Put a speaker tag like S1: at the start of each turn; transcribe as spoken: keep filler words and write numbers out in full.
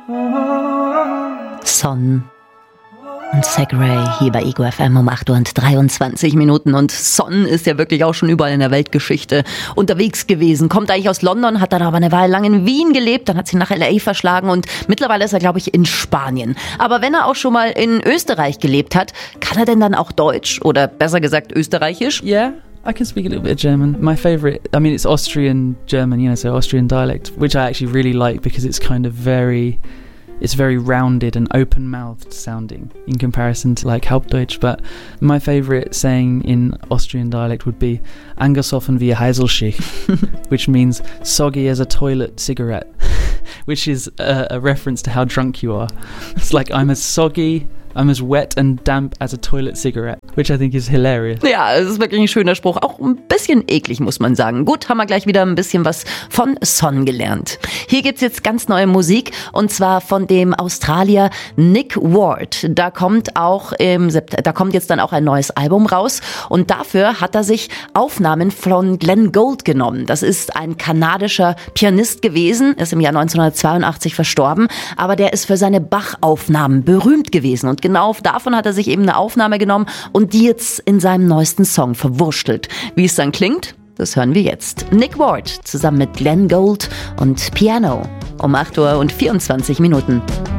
S1: Son und Segray hier bei Ego F M um acht Uhr und dreiundzwanzig Minuten. Und Son ist ja wirklich auch schon überall in der Weltgeschichte unterwegs gewesen. Kommt eigentlich aus London, hat dann aber eine Weile lang in Wien gelebt, dann hat sie nach L A verschlagen und mittlerweile ist er, glaube ich, in Spanien. Aber wenn er auch schon mal in Österreich gelebt hat, kann er denn dann auch Deutsch oder besser gesagt Österreichisch?
S2: Yeah. I can speak a little bit of German. My favourite, I mean, it's Austrian German, you know, so Austrian dialect, which I actually really like because it's kind of very, it's very rounded and open-mouthed sounding in comparison to like Hauptdeutsch. But my favourite saying in Austrian dialect would be "angesoffen wie Heiselschicht," which means soggy as a toilet cigarette, which is a, a reference to how drunk you are. It's like I'm as soggy, I'm as wet and damp as a toilet cigarette, which I think is hilarious.
S1: Ja, es ist wirklich ein schöner Spruch. Auch ein bisschen eklig, muss man sagen. Gut, haben wir gleich wieder ein bisschen was von Son gelernt. Hier gibt's jetzt ganz neue Musik und zwar von dem Australier Nick Ward. Da kommt auch im Sept- da kommt jetzt dann auch ein neues Album raus und dafür hat er sich Aufnahmen von Glenn Gould genommen. Das ist ein kanadischer Pianist gewesen, ist im Jahr neunzehnhundertzweiundachtzig verstorben, aber der ist für seine Bach-Aufnahmen berühmt gewesen und genau davon hat er sich eben eine Aufnahme genommen und die jetzt in seinem neuesten Song verwurschtelt. Wie es dann klingt, das hören wir jetzt. Nick Ward zusammen mit Glenn Gould und Piano um acht Uhr und vierundzwanzig Minuten.